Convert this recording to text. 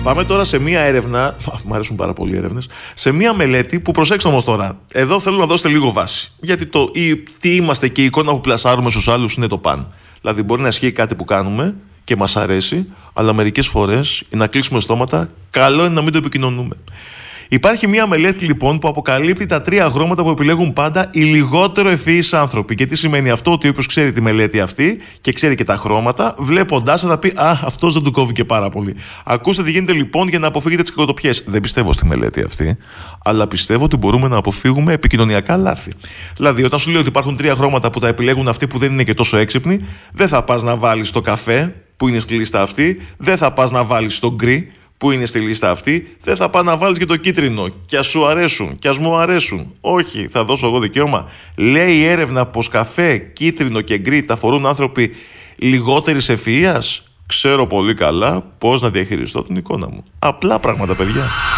Πάμε τώρα σε μία έρευνα. Μου αρέσουν πάρα πολύ οι έρευνες. Σε μία μελέτη που, προσέξτε όμως τώρα, εδώ θέλω να δώσετε λίγο βάση. Γιατί τι είμαστε και η εικόνα που πλασάρουμε στους άλλους είναι το παν. Δηλαδή, μπορεί να ισχύει κάτι που κάνουμε και μας αρέσει, αλλά μερικές φορές να κλείσουμε στόματα, καλό είναι να μην το επικοινωνούμε. Υπάρχει μια μελέτη λοιπόν που αποκαλύπτει τα 3 χρώματα που επιλέγουν πάντα οι λιγότερο ευφυείς άνθρωποι. Και τι σημαίνει αυτό? Ότι όποιος ξέρει τη μελέτη αυτή και ξέρει και τα χρώματα, βλέποντάς θα πει «Α, αυτός δεν του κόβει και πάρα πολύ». Ακούστε τι γίνεται λοιπόν για να αποφύγετε τις κακοτοπιές. Δεν πιστεύω στη μελέτη αυτή, αλλά πιστεύω ότι μπορούμε να αποφύγουμε επικοινωνιακά λάθη. Δηλαδή, όταν σου λέω ότι υπάρχουν 3 χρώματα που τα επιλέγουν αυτοί που δεν είναι και τόσο έξυπνοι, δεν θα πας να βάλεις το καφέ που είναι στη λίστα αυτή, δεν θα πας να βάλεις το γκρι που είναι στη λίστα αυτή, δεν θα πας να βάλεις και το κίτρινο. Κι ας σου αρέσουν, κι ας μου αρέσουν. Όχι, θα δώσω εγώ δικαίωμα. Λέει η έρευνα πως καφέ, κίτρινο και γκρι τα φορούν άνθρωποι λιγότερης ευφυΐας. Ξέρω πολύ καλά πώς να διαχειριστώ την εικόνα μου. Απλά πράγματα, παιδιά.